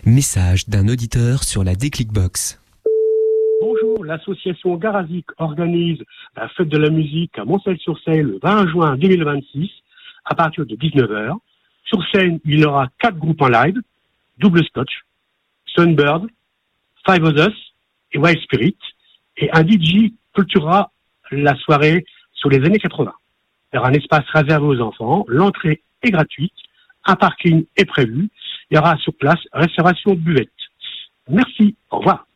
Message d'un auditeur sur la Déclic Box. Bonjour, l'association Garazik organise la fête de la musique à Montcel-sur-Seine le 20 juin 2026 à partir de 19h. Sur scène, il y aura 4 groupes en live, Double Scotch, Sunbird, Five of Us et Wild Spirit. Et un DJ clôturera la soirée sur les années 80. Il y aura un espace réservé aux enfants, l'entrée est gratuite, un parking est prévu, il y aura sur place restauration de buvette. Merci, au revoir.